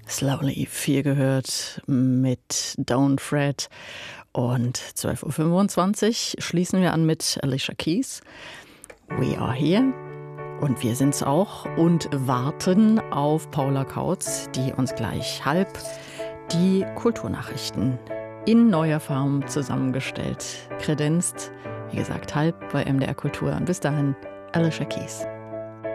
Slowly 4 gehört mit Don't Fret. Und 12:25 Uhr schließen wir an mit Alicia Keys. We are here. Und wir sind's auch und warten auf Paula Kautz, die uns gleich halb die Kulturnachrichten in neuer Form zusammengestellt kredenzt. Wie gesagt, halb bei MDR Kultur. Und bis dahin, Alicia Keys.